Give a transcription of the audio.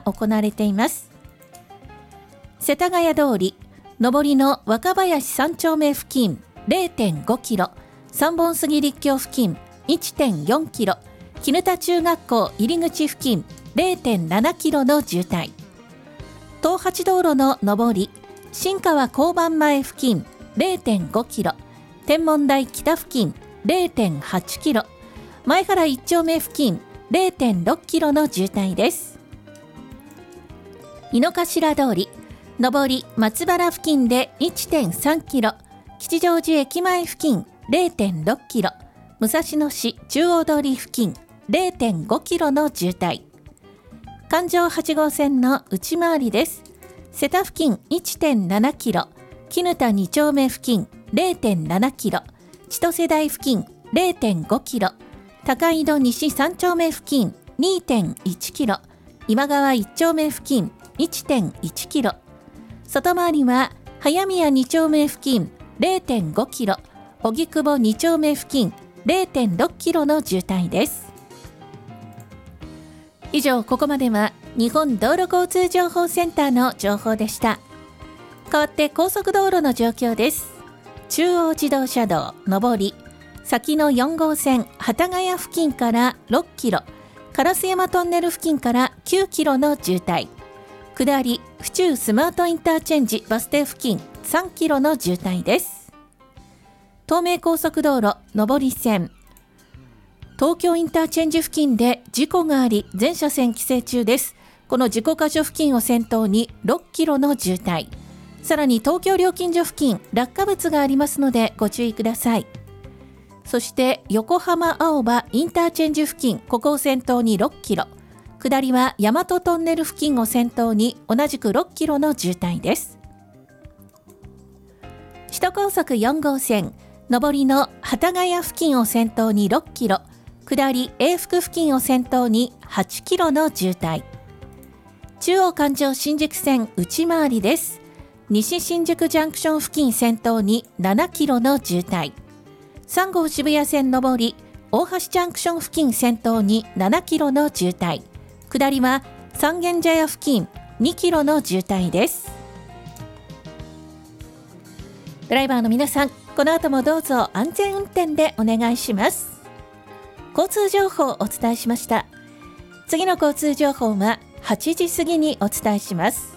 行われています。世田谷通り上りの若林3丁目付近 0.5 キロ、三本杉立教付近 1.4 キロ、絹田中学校入り口付近 0.7 キロの渋滞。東八道路の上り新川交番前付近 0.5 キロ、天文台北付近 0.8 キロ、前原1丁目付近 0.6 キロの渋滞です。井の頭通り上り松原付近で 1.3 キロ、吉祥寺駅前付近 0.6 キロ、武蔵野市中央通り付近 0.5 キロの渋滞。環状8号線の内回りです。瀬田付近 1.7 キロ、絹田2丁目付近 0.7 キロ、千歳台付近 0.5 キロ、高井戸西3丁目付近 2.1 キロ、今川1丁目付近 1.1 キロ、外回りは早宮2丁目付近 0.5 キロ、荻窪2丁目付近 0.6 キロの渋滞です。以上、ここまでは日本道路交通情報センターの情報でした。代わって高速道路の状況です。中央自動車道上り先の4号線幡ヶ谷付近から6キロ、烏山トンネル付近から9キロの渋滞。下り府中スマートインターチェンジバス停付近3キロの渋滞です。東名高速道路上り線東京インターチェンジ付近で事故があり全車線規制中です。この事故箇所付近を先頭に6キロの渋滞。さらに東京料金所付近落下物がありますのでご注意ください。そして横浜青葉インターチェンジ付近、ここを先頭に6キロ、下りは大和トンネル付近を先頭に同じく6キロの渋滞です。首都高速4号線上りの幡ヶ谷付近を先頭に6キロ、下り永福付近を先頭に8キロの渋滞。中央環状新宿線内回りです。西新宿ジャンクション付近先頭に7キロの渋滞。3号渋谷線上り大橋ジャンクション付近先頭に7キロの渋滞。下りは三軒茶屋付近2キロの渋滞です。ドライバーの皆さん、この後もどうぞ安全運転でお願いします。交通情報をお伝えしました。次の交通情報は8時過ぎにお伝えします。